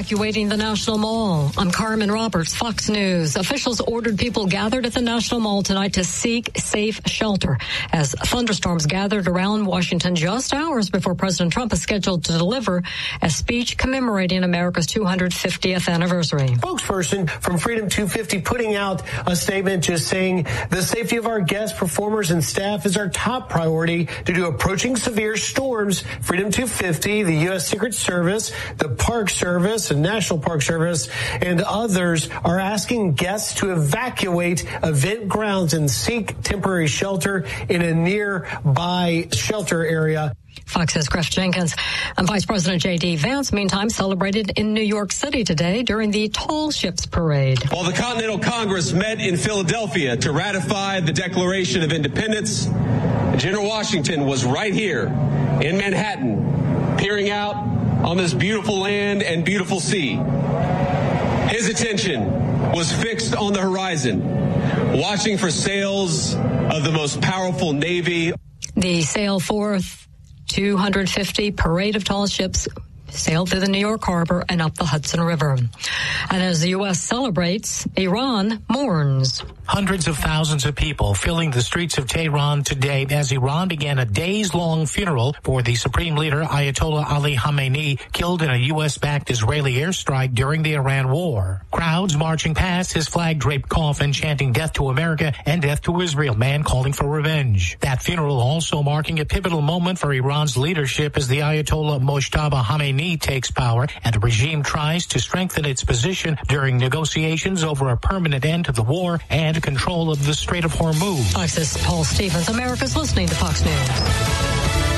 evacuating the National Mall. I'm Carmen Roberts, Fox News. Officials ordered people gathered at the National Mall tonight to seek safe shelter as thunderstorms gathered around Washington just hours before President Trump is scheduled to deliver a speech commemorating America's 250th anniversary. Spokesperson from Freedom 250 putting out a statement just saying the safety of our guests, performers, and staff is our top priority due to approaching severe storms. Freedom 250, the U.S. Secret Service, the Park Service, and National Park Service, and others are asking guests to evacuate event grounds and seek temporary shelter in a nearby shelter area. Fox's Griff Jenkins. And Vice President J.D. Vance, meantime, celebrated in New York City today during the Tall Ships Parade. While the Continental Congress met in Philadelphia to ratify the Declaration of Independence, General Washington was right here in Manhattan, peering out on this beautiful land and beautiful sea. His attention was fixed on the horizon, watching for sails of the most powerful Navy. The Sail Forth 250 Parade of Tall Ships sailed through the New York Harbor and up the Hudson River. And as the U.S. celebrates, Iran mourns. Hundreds of thousands of people filling the streets of Tehran today as Iran began a days-long funeral for the Supreme Leader Ayatollah Ali Khamenei, killed in a U.S.-backed Israeli airstrike during the Iran war. Crowds marching past his flag-draped coffin, chanting death to America and death to Israel, man calling for revenge. That funeral also marking a pivotal moment for Iran's leadership as the Ayatollah Mojtaba Khamenei takes power and the regime tries to strengthen its position during negotiations over a permanent end to the war and control of the Strait of Hormuz. Fox's Paul Stevens. America's listening to Fox News.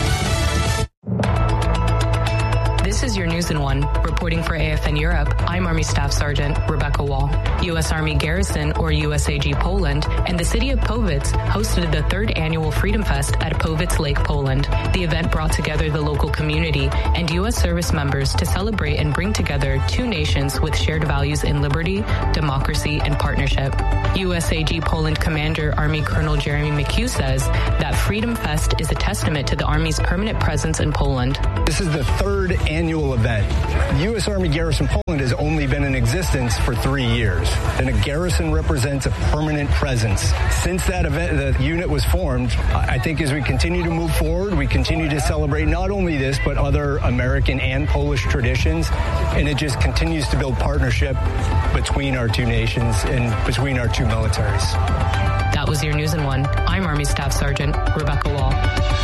This is your News in One. Reporting for AFN Europe, I'm Army Staff Sergeant Rebecca Wall. U.S. Army Garrison, or USAG Poland, and the city of Powitz hosted the third annual Freedom Fest at Powitz Lake, Poland. The event brought together the local community and U.S. service members to celebrate and bring together two nations with shared values in liberty, democracy, and partnership. USAG Poland Commander Army Colonel Jeremy McHugh says that Freedom Fest is a testament to the Army's permanent presence in Poland. This is the third annual event. U.S. Army Garrison Poland has only been in existence for 3 years, and a garrison represents a permanent presence. Since that event, the unit was formed, I think as we continue to move forward, we continue to celebrate not only this, but other American and Polish traditions, and it just continues to build partnership between our two nations and between our two militaries. That was your News in One. I'm Army Staff Sergeant Rebecca Wall.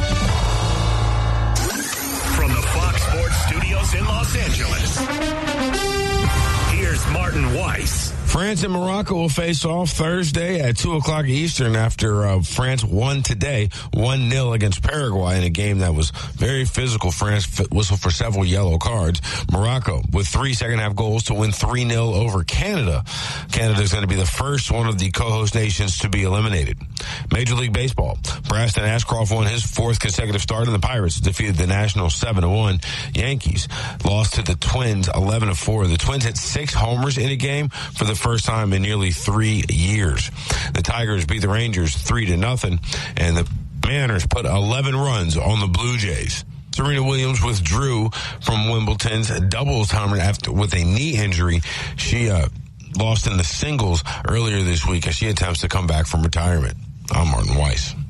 From the Fox Sports Studios in Los Angeles, here's Martin Weiss. France and Morocco will face off Thursday at 2 o'clock Eastern after France won today 1-0 against Paraguay in a game that was very physical. France whistled for several yellow cards. Morocco with 3 second-half goals to win 3-0 over Canada. Canada is going to be the first one of the co-host nations to be eliminated. Major League Baseball. Braston Ashcroft won his 4th consecutive start, and the Pirates defeated the Nationals 7-1. Yankees lost to the Twins 11-4. The Twins hit 6 homers in a game for the first time in nearly 3 years. The Tigers beat the Rangers 3-0, and the Mariners put 11 runs on the Blue Jays. Serena Williams withdrew from Wimbledon's doubles tournament with a knee injury. She lost in the singles earlier this week as she attempts to come back from retirement. I'm Martin Weiss.